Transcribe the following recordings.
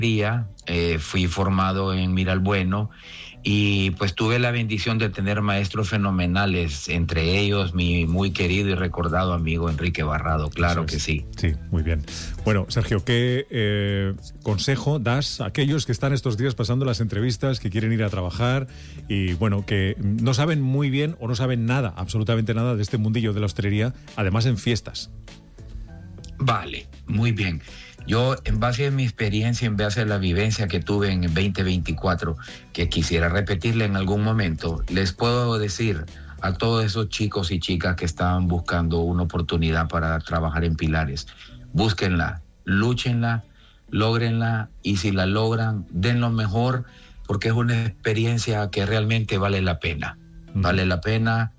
fui formado en Miralbueno y pues tuve la bendición de tener maestros fenomenales, entre ellos mi muy querido y recordado amigo Enrique Barrado, claro que sí. Sí, muy bien. Bueno, Sergio, ¿qué consejo das a aquellos que están estos días pasando las entrevistas, que quieren ir a trabajar y bueno, que no saben muy bien o no saben nada, absolutamente nada de este mundillo de la hostelería, además en fiestas? Vale, muy bien. Yo, en base a mi experiencia, en base a la vivencia que tuve en el 2024, que quisiera repetirla en algún momento, les puedo decir a todos esos chicos y chicas que estaban buscando una oportunidad para trabajar en Pilares, búsquenla, lúchenla, lógrenla y si la logran, den lo mejor porque es una experiencia que realmente vale la pena. Vale la pena.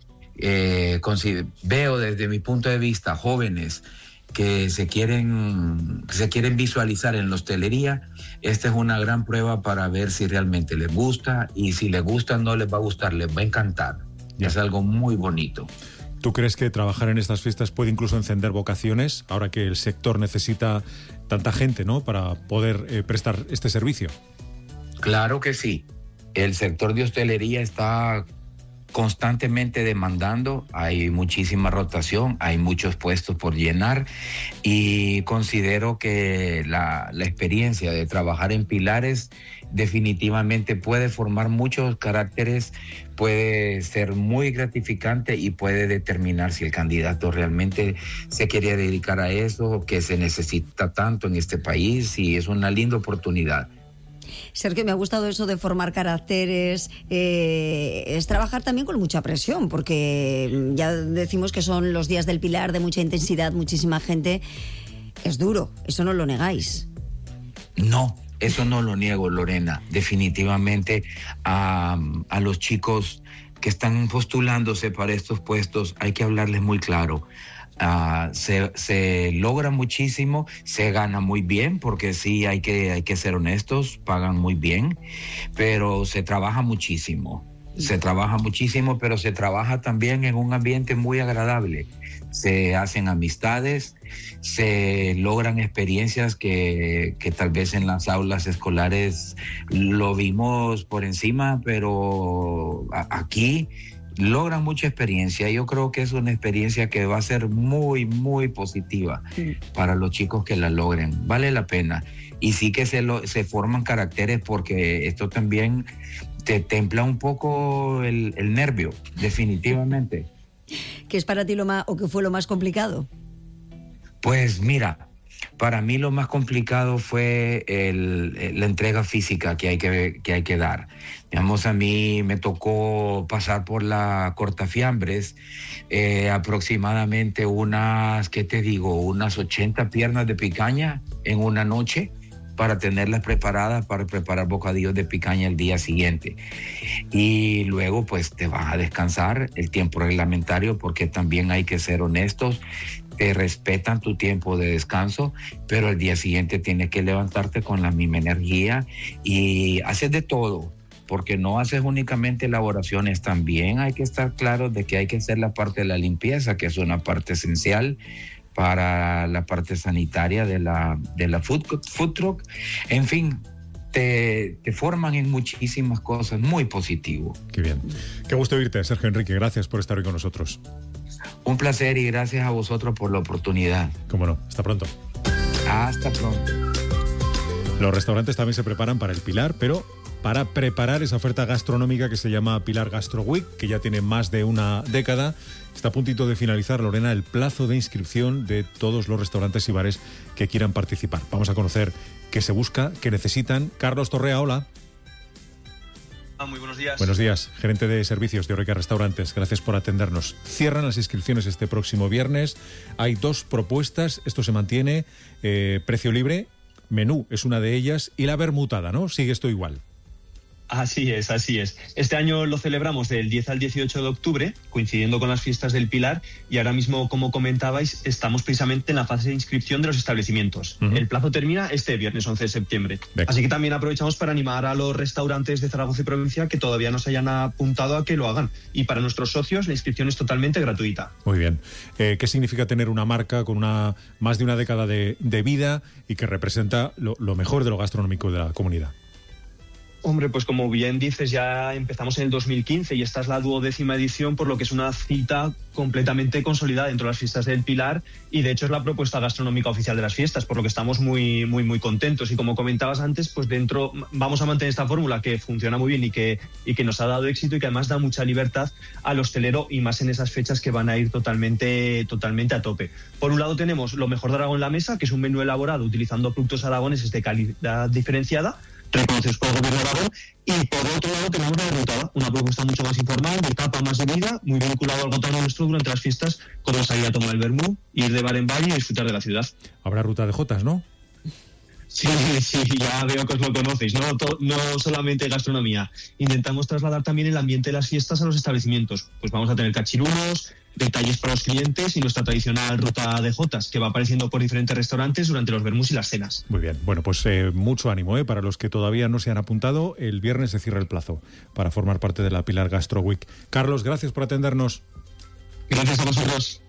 Veo desde mi punto de vista jóvenes que se quieren visualizar en la hostelería. Esta es una gran prueba para ver si realmente les gusta, y si les gusta no les va a gustar, les va a encantar. Ya. Es algo muy bonito. ¿Tú crees que trabajar en estas fiestas puede incluso encender vocaciones, ahora que el sector necesita tanta gente, ¿no?, para poder prestar este servicio? Claro que sí. El sector de hostelería está constantemente demandando, hay muchísima rotación, hay muchos puestos por llenar y considero que la experiencia de trabajar en Pilares definitivamente puede formar muchos caracteres, puede ser muy gratificante y puede determinar si el candidato realmente se quiere dedicar a eso, que se necesita tanto en este país, y es una linda oportunidad. Sergio, me ha gustado eso de formar caracteres. Es trabajar también con mucha presión, porque ya decimos que son los días del Pilar de mucha intensidad, muchísima gente. Es duro, eso no lo negáis. No, eso no lo niego, Lorena. Definitivamente a los chicos que están postulándose para estos puestos hay que hablarles muy claro. Se logra muchísimo, se gana muy bien, porque sí hay que ser honestos, pagan muy bien, pero se trabaja muchísimo. Se trabaja muchísimo, pero se trabaja también en un ambiente muy agradable. Se hacen amistades, se logran experiencias que tal vez en las aulas escolares lo vimos por encima, pero aquí logran mucha experiencia. Yo creo que es una experiencia que va a ser muy, muy positiva para los chicos que la logren. Vale la pena. Y sí que se forman caracteres, porque esto también te templa un poco el nervio, definitivamente. ¿Qué es para ti o qué fue lo más complicado? Pues mira, para mí lo más complicado fue la entrega física que hay que dar. Digamos, a mí me tocó pasar por la Cortafiambres, aproximadamente unas 80 piernas de picaña en una noche, para tenerlas preparadas para preparar bocadillos de picaña el día siguiente. Y luego pues te vas a descansar el tiempo reglamentario, porque también hay que ser honestos, te respetan tu tiempo de descanso, pero el día siguiente tienes que levantarte con la misma energía y haces de todo, porque no haces únicamente elaboraciones, también hay que estar claros de que hay que hacer la parte de la limpieza, que es una parte esencial para la parte sanitaria de la food truck. En fin, te forman en muchísimas cosas, muy positivo. Qué bien. Qué gusto oírte, Sergio Enrique. Gracias por estar hoy con nosotros. Un placer, y gracias a vosotros por la oportunidad. Cómo no. Hasta pronto. Hasta pronto. Los restaurantes también se preparan para el Pilar, pero para preparar esa oferta gastronómica que se llama Pilar Gastro Week, que ya tiene más de una década. Está a puntito de finalizar, Lorena, el plazo de inscripción de todos los restaurantes y bares que quieran participar. Vamos a conocer qué se busca, qué necesitan. Carlos Torrea, hola. Muy buenos días. Buenos días, gerente de servicios de Horeca Restaurantes. Gracias por atendernos. Cierran las inscripciones este próximo viernes. Hay 2 propuestas. Esto se mantiene. Precio libre, menú es una de ellas, y la bermutada, ¿no? Sigue esto igual. Así es. Este año lo celebramos del 10 al 18 de octubre, coincidiendo con las fiestas del Pilar, y ahora mismo, como comentabais, estamos precisamente en la fase de inscripción de los establecimientos. El plazo termina este viernes 11 de septiembre. Así que también aprovechamos para animar a los restaurantes de Zaragoza y provincia que todavía no se hayan apuntado a que lo hagan. Y para nuestros socios la inscripción es totalmente gratuita. Muy bien. ¿Qué significa tener una marca con más de una década de vida y que representa lo mejor de lo gastronómico de la comunidad? Hombre, pues como bien dices, ya empezamos en el 2015 y esta es la 12ª edición, por lo que es una cita completamente consolidada dentro de las fiestas del Pilar, y de hecho es la propuesta gastronómica oficial de las fiestas, por lo que estamos muy, muy, muy contentos. Y como comentabas antes, pues dentro vamos a mantener esta fórmula que funciona muy bien y que nos ha dado éxito y que además da mucha libertad al hostelero, y más en esas fechas que van a ir totalmente a tope. Por un lado tenemos lo mejor de Aragón en la mesa, que es un menú elaborado utilizando productos aragoneses de calidad diferenciada, reconocidos por el Gobierno de Aragón, y por otro lado tenemos la derrotada, una propuesta mucho más informal, de capa más de vida, muy vinculado al gotano nuestro durante las fiestas, como salir a tomar el vermú, ir de bar en bar y disfrutar de la ciudad. Habrá ruta de jotas, ¿no? Sí, ya veo que os lo conocéis, ¿no? No solamente gastronomía. Intentamos trasladar también el ambiente de las fiestas a los establecimientos. Pues vamos a tener cachirulos, detalles para los clientes y nuestra tradicional ruta de jotas, que va apareciendo por diferentes restaurantes durante los vermús y las cenas. Muy bien. Bueno, pues mucho ánimo, para los que todavía no se han apuntado. El viernes se cierra el plazo para formar parte de la Pilar Gastro Week. Carlos, gracias por atendernos. Gracias a vosotros.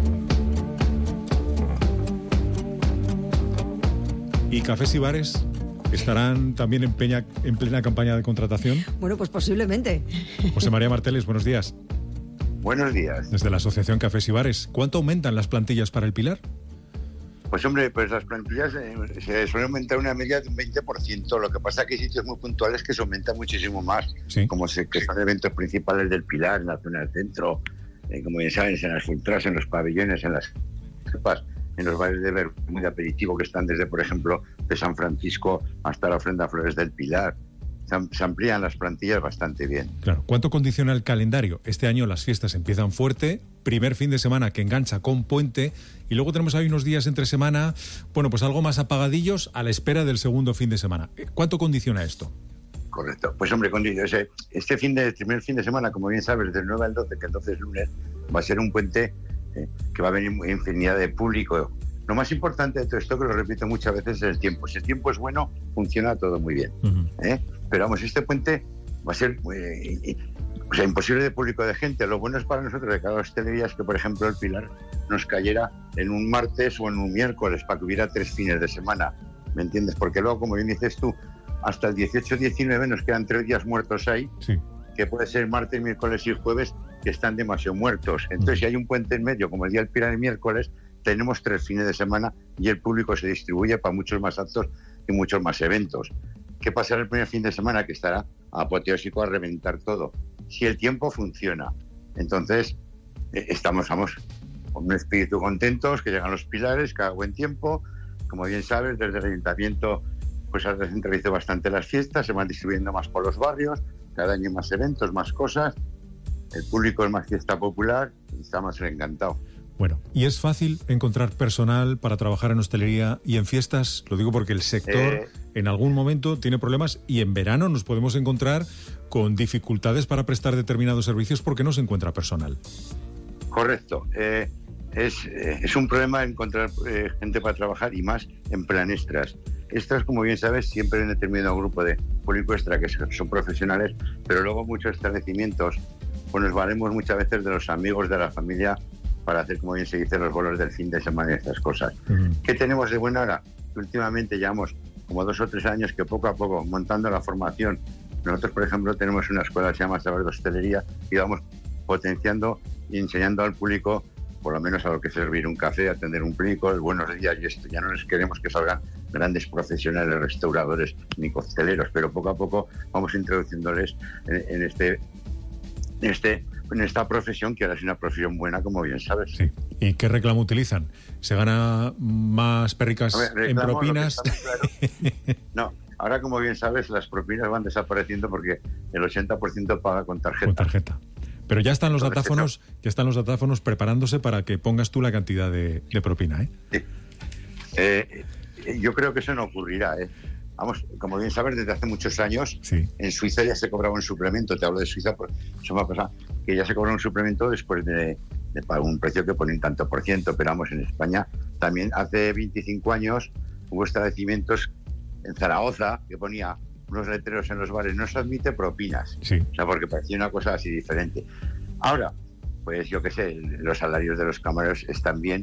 ¿Y cafés y bares estarán también en plena campaña de contratación? Bueno, pues posiblemente. José María Marteles, buenos días. Buenos días. Desde la Asociación Cafés y Bares, ¿cuánto aumentan las plantillas para el Pilar? Pues hombre, pues las plantillas se suelen aumentar una media de un 20%. Lo que pasa es que hay sitios muy puntuales que se aumenta muchísimo más, ¿sí? Que son eventos principales del Pilar, en la zona del centro, como bien saben, en las ultras, en los pabellones, en las cepas, en los bares de vermú de aperitivo que están desde, por ejemplo, de San Francisco hasta la ofrenda a Flores del Pilar. Se amplían las plantillas bastante bien. Claro. ¿Cuánto condiciona el calendario? Este año las fiestas empiezan fuerte, primer fin de semana que engancha con puente, y luego tenemos ahí unos días entre semana, bueno, pues algo más apagadillos a la espera del segundo fin de semana. ¿Cuánto condiciona esto? Correcto. Pues hombre, este primer fin de semana, como bien sabes, del 9 al 12, que el 12 es lunes, va a ser un puente que va a venir infinidad de público. Lo más importante de todo esto, que lo repito muchas veces, es el tiempo. Si el tiempo es bueno, funciona todo muy bien. Pero vamos, este puente va a ser imposible de público de gente. Lo bueno es para nosotros de cada hostelería es que, por ejemplo, el Pilar nos cayera en un martes o en un miércoles para que hubiera 3 fines de semana. ¿Me entiendes? Porque luego, como bien dices tú, hasta el 18-19 nos quedan 3 días muertos ahí, sí, que puede ser martes, miércoles y jueves, que están demasiado muertos. Entonces, si hay un puente en medio, como el día del Pilar el miércoles, tenemos 3 fines de semana y el público se distribuye para muchos más actos y muchos más eventos. ¿Qué pasará el primer fin de semana? Que estará apoteósico a reventar todo. Si el tiempo funciona. Entonces, estamos con un espíritu contentos, que llegan los Pilares, cada buen tiempo. Como bien sabes, desde el Ayuntamiento pues ha descentralizado bastante las fiestas, se van distribuyendo más por los barrios, cada año más eventos, más cosas. El público es más fiesta popular y estamos encantados. Bueno, ¿y es fácil encontrar personal para trabajar en hostelería y en fiestas? Lo digo porque el sector en algún momento tiene problemas y en verano nos podemos encontrar con dificultades para prestar determinados servicios porque no se encuentra personal. Correcto. Es un problema encontrar gente para trabajar y más en plan extras. Extras, como bien sabes, siempre hay un determinado grupo de público extra que son profesionales, pero luego muchos establecimientos pues nos valemos muchas veces de los amigos de la familia para hacer, como bien se dice, los bolos del fin de semana y estas cosas. ¿Qué tenemos de buena hora? Últimamente llevamos como 2 o 3 años que poco a poco, montando la formación, nosotros, por ejemplo, tenemos una escuela que se llama Saber de Hostelería y vamos potenciando y enseñando al público, por lo menos a lo que es servir un café, atender un público, el buenos días y esto. Ya no les queremos que salgan grandes profesionales, restauradores ni cocteleros, pero poco a poco vamos introduciéndoles en esta profesión, que ahora es una profesión buena, como bien sabes. Sí. ¿Y qué reclamo utilizan? ¿Se gana más perricas en propinas? Claro. No, ahora, como bien sabes, las propinas van desapareciendo porque el 80% paga con tarjeta. Con tarjeta. Pero ya están los datáfonos, preparándose para que pongas tú la cantidad de propina, ¿eh? Sí. Yo creo que eso no ocurrirá, ¿eh? vamos, como bien sabes, desde hace muchos años, Sí. en Suiza ya se cobraba un suplemento. Te hablo de Suiza, pues eso me ha pasado, que ya se cobra un suplemento después de pagar un precio que pone un tanto por ciento. Pero vamos, en España también hace 25 años hubo establecimientos en Zaragoza que ponía unos letreros en los bares: no se admite propinas. Sí. O sea, porque parecía una cosa así diferente. Ahora, pues yo qué sé, los salarios de los camareros están bien.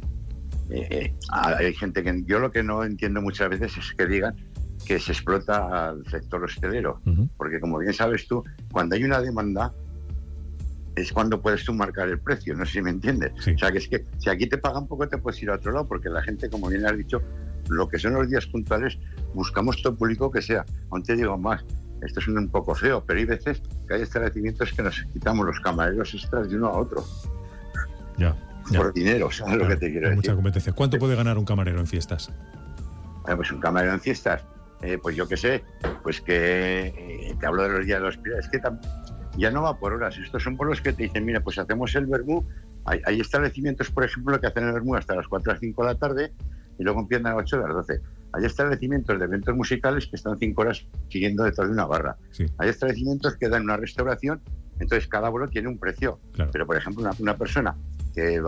Hay gente que... Yo lo que no entiendo muchas veces es que digan que se explota al sector hostelero. Uh-huh. Porque como bien sabes tú, cuando hay una demanda es cuando puedes tú marcar el precio, no sé si me entiendes. Sí. O sea, que es que si aquí te pagan poco te puedes ir a otro lado, porque la gente, como bien has dicho, lo que son los días puntuales, buscamos todo público que sea. Aún te digo más, esto es un poco feo, pero hay veces que hay establecimientos que nos quitamos los camareros extras de uno a otro. Ya. Por dinero, ¿sabes lo que te quiero Hay decir? mucha competencia. ¿Cuánto puede ganar un camarero en fiestas? Pues un camarero en fiestas, pues yo qué sé, pues que te hablo de los días de los pilares, es que ya no va por horas, estos son por los que te dicen, mira, pues hacemos el vermú. Hay establecimientos, por ejemplo, que hacen el vermú hasta las 4 a las 5 de la tarde y luego empiezan a las 8 a las 12. Hay establecimientos de eventos musicales que están 5 horas siguiendo detrás de una barra. Sí. Hay establecimientos que dan una restauración, entonces cada bolo tiene un precio. Claro. Pero, por ejemplo, una persona que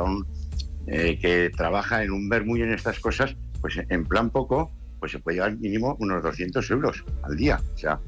que trabaja en un vermú y en estas cosas, pues en plan poco, pues se puede llevar mínimo unos 200 euros al día. O sea,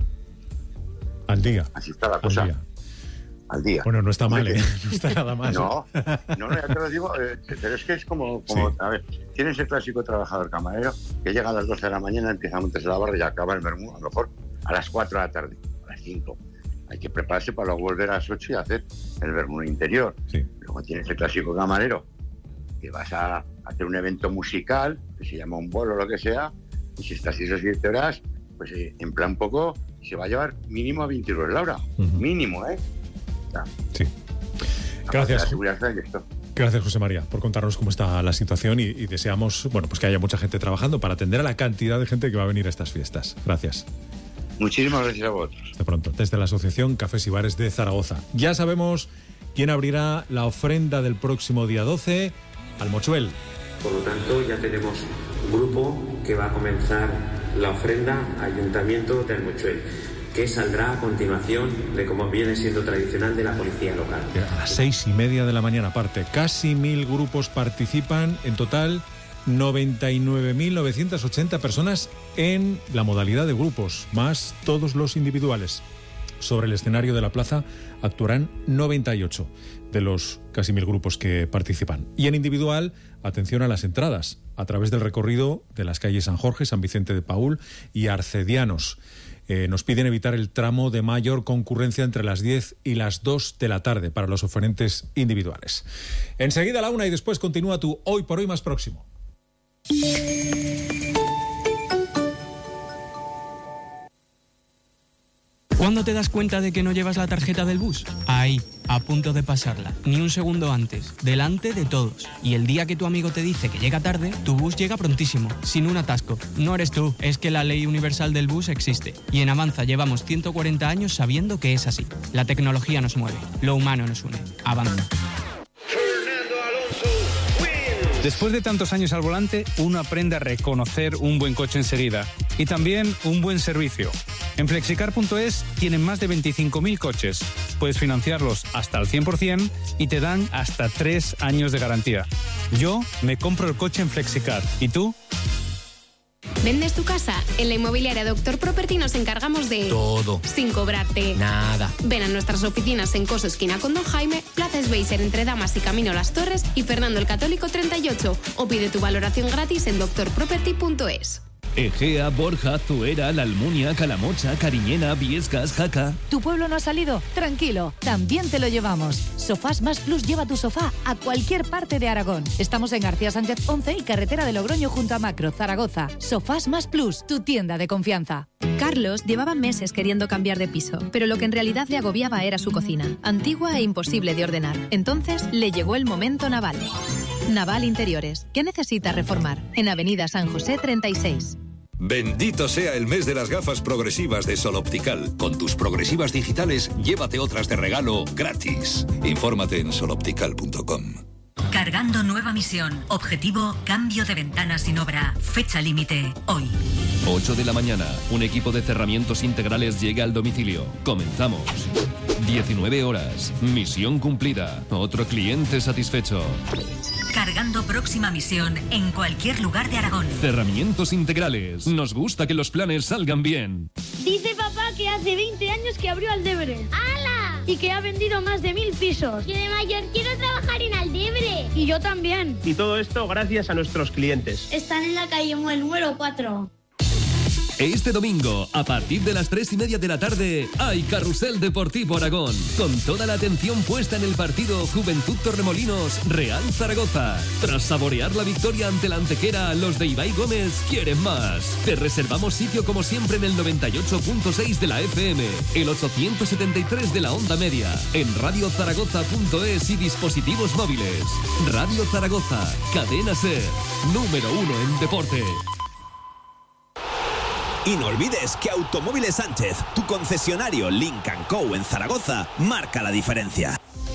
Al día. así está la Al cosa. día. Al día. Bueno, no está mal, ¿eh? No está nada mal. No, ya te lo digo, pero es que es como Sí. a ver, tienes el clásico trabajador camarero que llega a las 12 de la mañana, empieza a montarse la barra y acaba el vermú, a lo mejor a las 4 de la tarde, a las 5. Hay que prepararse para luego volver a las 8 y hacer el vermú interior. Sí. Luego tienes el clásico camarero que vas a hacer un evento musical, que se llama un bolo o lo que sea, y si estás 6 o 7 horas, pues en plan poco, se va a llevar mínimo a 20 euros la hora. Uh-huh. Mínimo, ¿eh? Sí. Gracias. La seguridad de esto. Gracias, José María, por contarnos cómo está la situación y deseamos, bueno, pues que haya mucha gente trabajando para atender a la cantidad de gente que va a venir a estas fiestas. Gracias. Muchísimas gracias a vosotros. Hasta pronto. Desde la Asociación Cafés y Bares de Zaragoza. Ya sabemos quién abrirá la ofrenda del próximo día 12, Almochuel. Por lo tanto, ya tenemos un grupo que va a comenzar la ofrenda Ayuntamiento de Almochuel, que saldrá a continuación de como viene siendo tradicional de la policía local. A las 6:30 de la mañana parte. Casi 1.000 grupos participan. En total, 99.980 personas en la modalidad de grupos, más todos los individuales. Sobre el escenario de la plaza actuarán 98 de los casi 1.000 grupos que participan. Y en individual, atención a las entradas, a través del recorrido de las calles San Jorge, San Vicente de Paúl y Arcedianos. Nos piden evitar el tramo de mayor concurrencia entre las 10 y las 2 de la tarde para los oferentes individuales. Enseguida a la 1 y después continúa tu Hoy por Hoy más próximo. ¿Cuándo te das cuenta de que no llevas la tarjeta del bus? Ahí, a punto de pasarla. Ni un segundo antes, delante de todos. Y el día que tu amigo te dice que llega tarde, tu bus llega prontísimo, sin un atasco. No eres tú, es que la ley universal del bus existe. Y en Avanza llevamos 140 años sabiendo que es así. La tecnología nos mueve, lo humano nos une. Avanza. Después de tantos años al volante, uno aprende a reconocer un buen coche enseguida y también un buen servicio. En Flexicar.es tienen más de 25.000 coches. Puedes financiarlos hasta el 100% y te dan hasta 3 años de garantía. Yo me compro el coche en Flexicar. ¿Y tú? ¿Vendes tu casa? En la inmobiliaria Doctor Property nos encargamos de... todo. Sin cobrarte. Nada. Ven a nuestras oficinas en Coso Esquina con Don Jaime, Plaza Sveiser entre Damas y Camino Las Torres y Fernando el Católico 38. O pide tu valoración gratis en doctorproperty.es. Egea, Borja, Zuera, La Almunia, Calamocha, Cariñena, Viescas, Jaca. ¿Tu pueblo no ha salido? Tranquilo, también te lo llevamos. Sofás Más Plus lleva tu sofá a cualquier parte de Aragón. Estamos en García Sánchez 11 y Carretera de Logroño junto a Macro, Zaragoza. Sofás Más Plus, tu tienda de confianza. Carlos llevaba meses queriendo cambiar de piso, pero lo que en realidad le agobiaba era su cocina, antigua e imposible de ordenar. Entonces le llegó el momento Naval. Naval Interiores. ¿Qué necesita reformar? En Avenida San José 36. Bendito sea el mes de las gafas progresivas de Sol Optical. Con tus progresivas digitales, llévate otras de regalo gratis. Infórmate en soloptical.com. Cargando nueva misión. Objetivo, cambio de ventana sin obra. Fecha límite, hoy. 8 de la mañana. Un equipo de cerramientos integrales llega al domicilio. Comenzamos. 19 horas. Misión cumplida. Otro cliente satisfecho. Cargando próxima misión en cualquier lugar de Aragón. Cerramientos integrales. Nos gusta que los planes salgan bien. Dice papá que hace 20 años que abrió Aldebre. ¡Hala! Y que ha vendido más de 1000 pisos. Yo de mayor quiero trabajar en Aldebre. Y yo también. Y todo esto gracias a nuestros clientes. Están en la calle Muel número 4. Este domingo, a partir de las 3:30 de la tarde, hay Carrusel Deportivo Aragón, con toda la atención puesta en el partido Juventud Torremolinos Real Zaragoza. Tras saborear la victoria ante la Antequera, los de Ibai Gómez quieren más. Te reservamos sitio como siempre en el 98.6 de la FM, el 873 de la onda media, en radiozaragoza.es y dispositivos móviles. Radio Zaragoza, cadena SER, número 1 en deporte. Y no olvides que Automóviles Sánchez, tu concesionario Lynk & Co en Zaragoza, marca la diferencia.